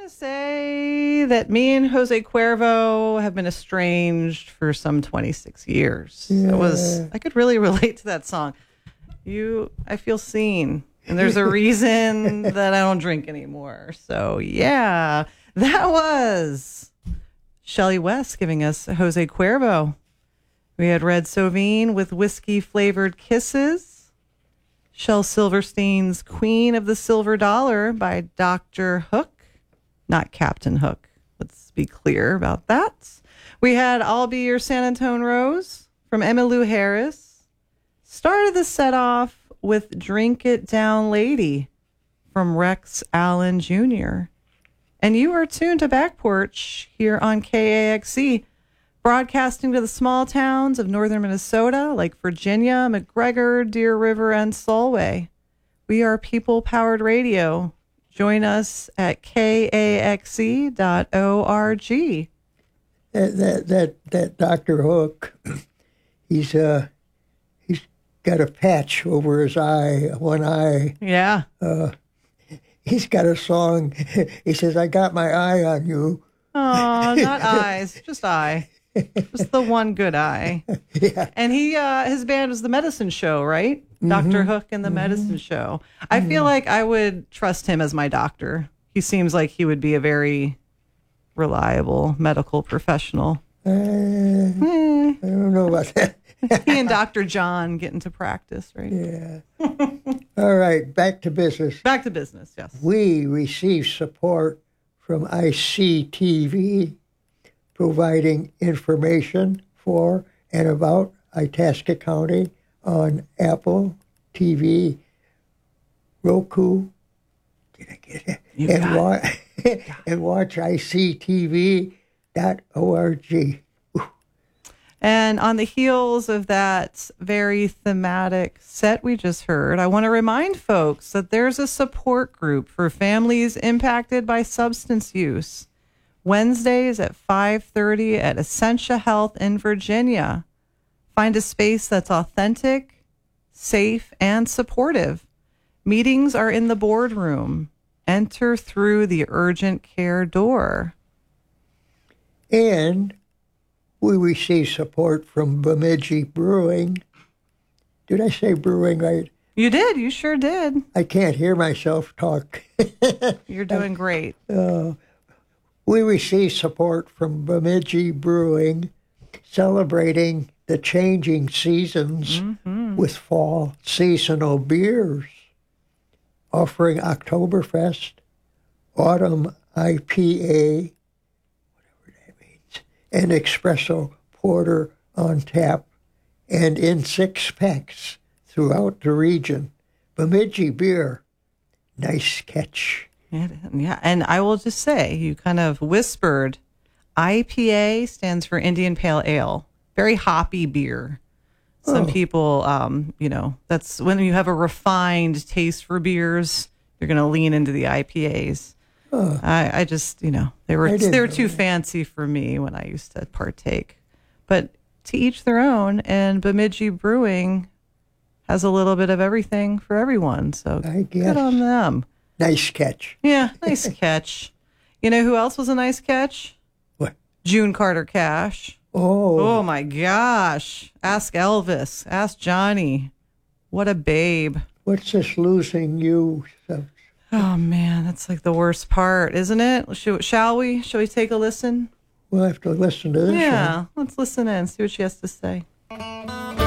to say that me and Jose Cuervo have been estranged for some 26 years. Yeah. I could really relate to that song. I feel seen. And there's a reason that I don't drink anymore. So, yeah, that was Shelley West giving us Jose Cuervo. We had Red Sauvin with whiskey-flavored kisses. Shel Silverstein's Queen of the Silver Dollar by Dr. Hook. Not Captain Hook. Let's be clear about that. We had I'll Be Your San Antone Rose from Emmylou Harris. Started the set off with Drink It Down Lady from Rex Allen Jr. And you are tuned to Back Porch here on KAXC, broadcasting to the small towns of northern Minnesota like Virginia, McGregor, Deer River, and Solway. We are people-powered radio. Join us at kaxc.org. That Dr. Hook, he's got a patch over his eye, one eye. Yeah. He's got a song. He says, "I got my eye on you." Oh, not eyes, just eye. Just the one good eye. Yeah. And his band was the Medicine Show, right? Mm-hmm. Dr. Hook and the Medicine Show. I feel like I would trust him as my doctor. He seems like he would be a very reliable medical professional. I don't know about that. He and Dr. John get into practice, right? Yeah. All right, back to business. Back to business, yes. We receive support from ICTV, providing information for and about Itasca County on Apple TV, Roku. Did I get it? And watch ICTV.org. And on the heels of that very thematic set we just heard, I want to remind folks that there's a support group for families impacted by substance use. Wednesdays at 5:30 at Essentia Health in Virginia. Find a space that's authentic, safe, and supportive. Meetings are in the boardroom. Enter through the urgent care door. And we receive support from Bemidji Brewing. Did I say brewing right? You did. You sure did. I can't hear myself talk. You're doing great. We receive support from Bemidji Brewing, celebrating the changing seasons with fall seasonal beers, offering Oktoberfest, Autumn IPA, and espresso porter on tap and in 6-packs throughout the region. Bemidji beer, nice catch. Yeah, and I will just say, you kind of whispered, IPA stands for Indian Pale Ale. Very hoppy beer. Some people, that's when you have a refined taste for beers, you're going to lean into the IPAs. I just, they were too fancy for me when I used to partake. But to each their own, and Bemidji Brewing has a little bit of everything for everyone. So good on them. Nice catch. Yeah, nice catch. You know who else was a nice catch? What? June Carter Cash. Oh my gosh. Ask Elvis. Ask Johnny. What a babe. What's this losing you stuff? Oh, man, that's like the worst part, isn't it? Shall we? Shall we take a listen? We'll have to listen to this one. Yeah, let's listen in, see what she has to say.